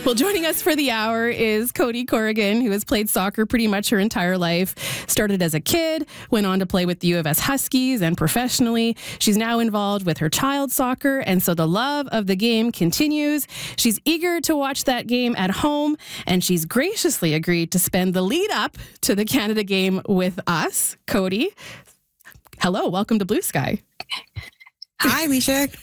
Well, joining us for the hour is Cody Corrigan, who has played soccer pretty much her entire life. Started as a kid, went on to play with the U of S Huskies and professionally. She's now involved with her child soccer, and so the love of the game continues. She's eager to watch that game at home, and she's graciously agreed to spend the lead up to the Canada game with us. Cody, hello, welcome to Blue Sky. Hi, Misha.